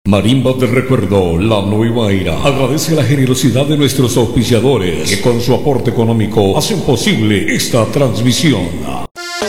Marimba del Recuerdo, la nueva era, agradece la generosidad de nuestros auspiciadores que con su aporte económico hacen posible esta transmisión.